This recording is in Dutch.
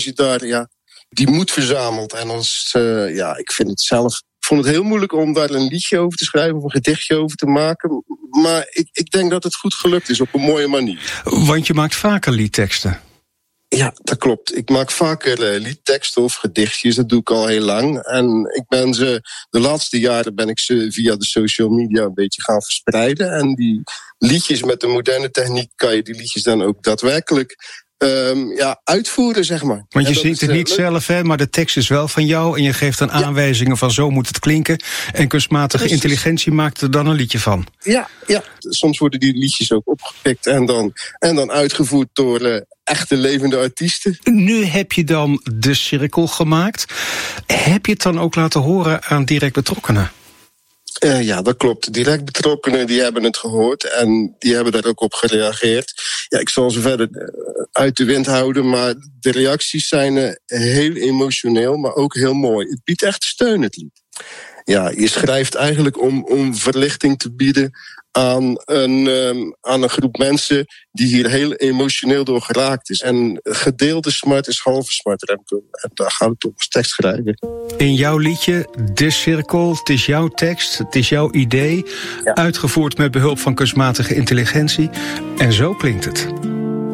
je daar die moed verzamelt. En ik vind het zelf... Ik vond het heel moeilijk om daar een liedje over te schrijven of een gedichtje over te maken. Maar ik denk dat het goed gelukt is op een mooie manier. Want je maakt vaker liedteksten. Ja, dat klopt. Ik maak vaker liedteksten of gedichtjes. Dat doe ik al heel lang. En de laatste jaren ben ik ze via de social media een beetje gaan verspreiden. En die liedjes met de moderne techniek kan je die liedjes dan ook daadwerkelijk uitvoeren, zeg maar. Want je zingt het niet zelf, hè, maar de tekst is wel van jou en je geeft dan aanwijzingen van zo moet het klinken. En kunstmatige intelligentie maakt er dan een liedje van. Ja. Soms worden die liedjes ook opgepikt en dan uitgevoerd door echte levende artiesten. Nu heb je dan De Cirkel gemaakt. Heb je het dan ook laten horen aan direct betrokkenen? Ja, dat klopt. Direct betrokkenen die hebben het gehoord en die hebben daar ook op gereageerd. Ja, ik zal ze verder uit de wind houden, maar de reacties zijn heel emotioneel, maar ook heel mooi. Het biedt echt steun, het lied. Ja, je schrijft eigenlijk om verlichting te bieden aan een groep mensen die hier heel emotioneel door geraakt is. En gedeelde smart is halve smart, Remco. En daar gaat het om als tekst schrijven. In jouw liedje, De Cirkel, het is jouw tekst, het is jouw idee. Ja. Uitgevoerd met behulp van kunstmatige intelligentie. En zo klinkt het.